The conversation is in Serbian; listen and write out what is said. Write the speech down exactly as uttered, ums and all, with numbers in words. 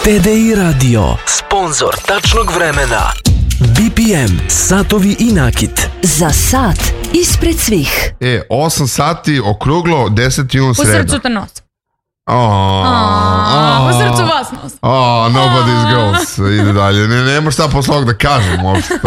T D I Radio, sponzor tačnog vremena. B P M, satovi i nakit. Za sat ispred svih. E, osam sati, okruglo, deseti jun sreda. U srcu te nosim. Oh, U srcu vas nosim. Oh, nobody's girls. Ide dalje. Ne, nema šta posle ovog da kažem uopšte.